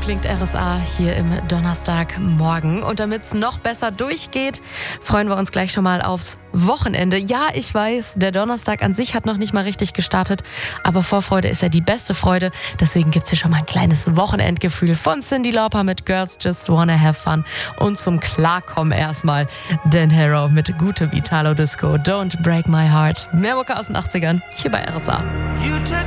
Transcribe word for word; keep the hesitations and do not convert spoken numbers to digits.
klingt R S A hier im Donnerstagmorgen. Und damit es noch besser durchgeht, freuen wir uns gleich schon mal aufs Wochenende. Ja, ich weiß, der Donnerstag an sich hat noch nicht mal richtig gestartet, aber Vorfreude ist ja die beste Freude. Deswegen gibt es hier schon mal ein kleines Wochenendgefühl von Cyndi Lauper mit Girls Just Wanna Have Fun. Und zum Klarkommen erstmal Dan Harrow mit gutem Italo Disco. Don't Break My Heart. Mehr Mucke aus den achtzigern hier bei R S A.